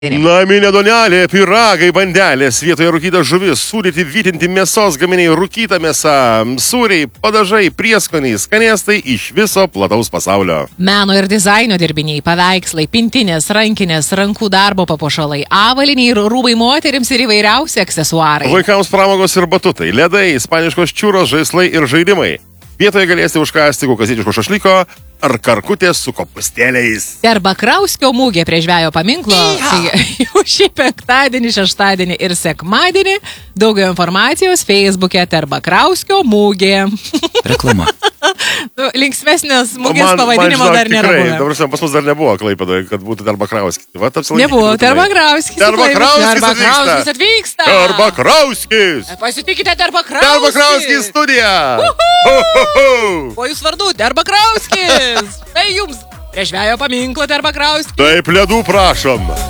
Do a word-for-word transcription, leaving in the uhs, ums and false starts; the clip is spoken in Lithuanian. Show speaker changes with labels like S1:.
S1: Naminė donelė, pyragai, bandelės, vietoje rūkyta žuvis, sūdyti, vytinti mėsos gaminiai, rūkyta mėsa, sūriai, padažai, prieskoniai, skanėstai iš viso plataus pasaulio.
S2: Meno ir dizaino dirbiniai, paveikslai, pintinės, rankinės, rankų darbo papuošalai, avaliniai ir rūbai moterims ir įvairiausi aksesuarai.
S1: Vaikams pramogos ir batutai, ledai, ispaniškos čiūros, žaislai ir žaidimai. Vietoje galėsite užkasti kaukazitiško šašlyko ar karkutės su kopustėliais.
S2: Terbakrauskio mūgė prie žvejo paminklo. Tai jau šį penktadienį, šeštadienį ir sekmadienį. Daugiau informacijos Facebook'e Terbakrauskio mūgė.
S3: Reklama.
S2: Linksmesnės mūgės pavadinimo
S1: man,
S2: dar nėra buvę.
S1: Dabar pas mus dar nebuvo Klaipėdoje, kad būtų Terbakrauskis.
S2: Nebuvo, Terbakrauskis.
S1: Terbakrauskis
S2: atvyksta.
S1: Terbakrauskis.
S2: Pasitikite Terbakrauskis.
S1: Terbakrauskis studija.
S2: O jūs vardu Terbakrauskis. Tai jums prie žvejo paminklo Terbakrauskis.
S1: Taip, ledų prašom.